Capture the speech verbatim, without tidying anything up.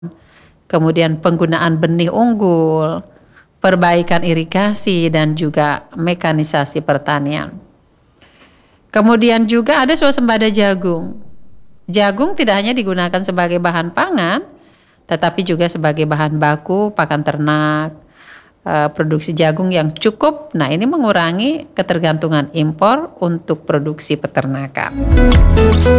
kemudian penggunaan benih unggul, perbaikan irigasi, dan juga mekanisasi pertanian. Kemudian juga ada swasembada jagung. Jagung tidak hanya digunakan sebagai bahan pangan, tetapi juga sebagai bahan baku pakan ternak, eh, produksi jagung yang cukup. Nah, ini mengurangi ketergantungan impor untuk produksi peternakan.